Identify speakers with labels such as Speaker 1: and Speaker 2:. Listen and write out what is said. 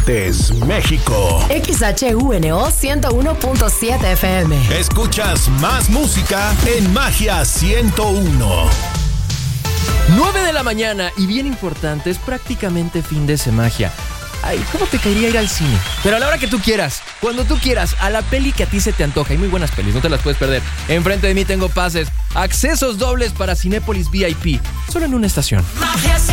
Speaker 1: Aguascalientes, México.
Speaker 2: XHUNO 101.7 FM.
Speaker 1: Escuchas más música en Magia 101.
Speaker 3: 9 de la mañana y bien importante, es prácticamente fin de Semagia. Ay, ¿cómo te caería ir al cine? Pero a la hora que tú quieras, cuando tú quieras, a la peli que a ti se te antoja. Hay muy buenas pelis, no te las puedes perder. Enfrente de mí tengo pases, accesos dobles para Cinépolis VIP, solo en una estación.
Speaker 4: Magia